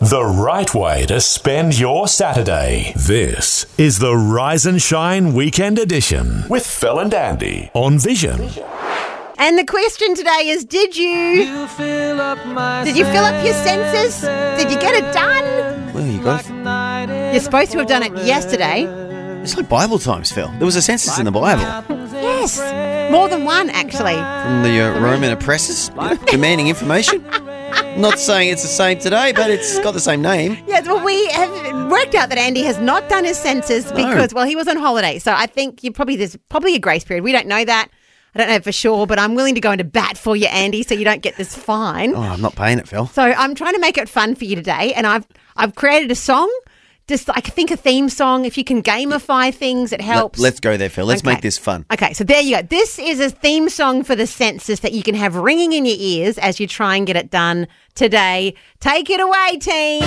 The right way to spend your Saturday. This is the Rise and Shine Weekend Edition with Phil and Andy on Vision. And the question today is, did you fill up your senses? Did you get it done? Well, you got it. You're supposed to have done it yesterday. It's like Bible times, Phil. There was a census in the Bible. Yes, more than one, actually. From the Roman oppressors, demanding information. Not saying it's the same today, but it's got the same name. Yes, well, we have worked out that Andy has not done his census because, well, he was on holiday. So I think there's probably a grace period. We don't know that. I don't know for sure, but I'm willing to go into bat for you, Andy, so you don't get this fine. Oh, I'm not paying it, Phil. So I'm trying to make it fun for you today, and I've created a song. Just like, I think a theme song. If you can gamify things, it helps. Let's go there, Phil. Let's make this fun. Okay, so there you go. This is a theme song for the census that you can have ringing in your ears as you try and get it done today. Take it away, team.